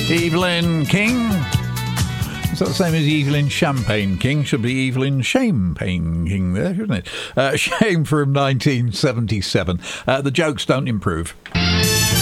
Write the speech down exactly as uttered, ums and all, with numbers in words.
Evelyn King. Is that the same as Evelyn Champagne King? Should be Evelyn Champagne King there, shouldn't it? Uh, Shame from nineteen seventy-seven. Uh, the jokes don't improve.